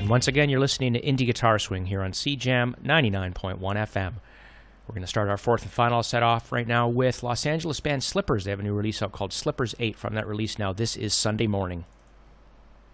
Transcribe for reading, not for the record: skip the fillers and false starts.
Once again, you're listening to Indie Guitar Swing here on CJAM 99.1 FM. We're going to start our fourth and final set off right now with Los Angeles band Slippers. They have a new release out called Slippers 8. From that release now, this is Sunday Morning.